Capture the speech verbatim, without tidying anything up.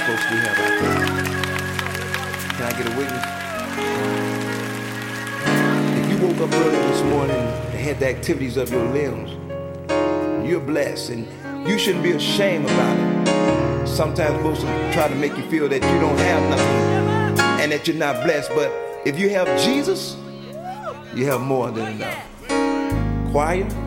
folks we have out there? Can I get a witness? If you woke up early this morning and had the activities of your limbs, you're blessed, and you shouldn't be ashamed about it. Sometimes folks will try to make you feel that you don't have nothing and that you're not blessed, but if you have Jesus, you have more than enough. Choir,